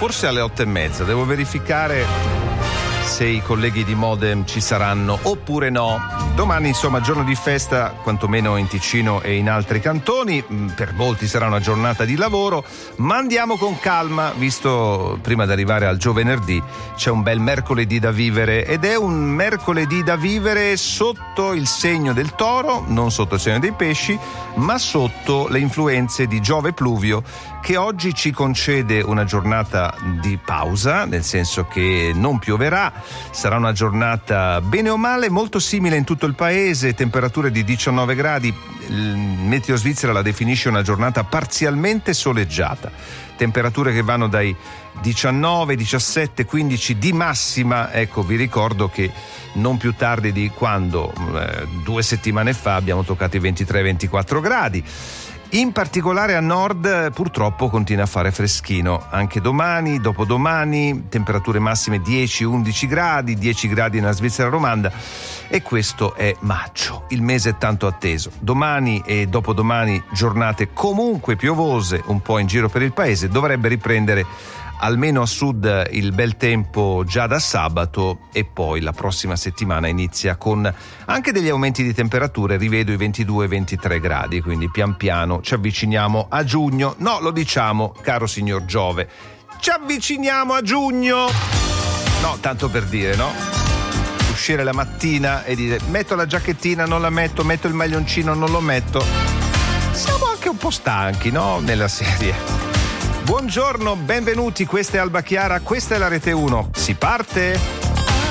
forse alle 8:30. Devo verificare se i colleghi di Modem ci saranno oppure no. Domani, insomma, giorno di festa, quantomeno in Ticino e in altri cantoni. Per molti sarà una giornata di lavoro, ma andiamo con calma, visto prima di arrivare al giovenerdì c'è un bel mercoledì da vivere, ed è un mercoledì da vivere sotto il segno del Toro, non sotto il segno dei Pesci, ma sotto le influenze di Giove Pluvio, che oggi ci concede una giornata di pausa, nel senso che non pioverà. Sarà una giornata bene o male molto simile in tutto il paese, temperature di 19 gradi. Il Meteo Svizzera la definisce una giornata parzialmente soleggiata. Temperature che vanno dai 19, 17, 15 di massima. Ecco, vi ricordo che non più tardi di quando 2 settimane fa abbiamo toccato i 23-24 gradi. In particolare a nord purtroppo continua a fare freschino, anche domani, dopodomani, temperature massime 10-11 gradi, 10 gradi nella Svizzera romanda, e questo è maggio, il mese tanto atteso. Domani e dopodomani giornate comunque piovose un po' in giro per il paese, dovrebbe riprendere almeno a sud il bel tempo già da sabato, e poi la prossima settimana inizia con anche degli aumenti di temperature, rivedo i 22-23 gradi, quindi pian piano ci avviciniamo a giugno. No, lo diciamo, caro signor Giove, ci avviciniamo a giugno. No, tanto per dire, no? Uscire la mattina e dire metto la giacchettina, non la metto, metto il maglioncino, non lo metto. Siamo anche un po' stanchi, no? Nella serie. Buongiorno, benvenuti, questa è Alba Chiara, questa è la Rete 1. Si parte?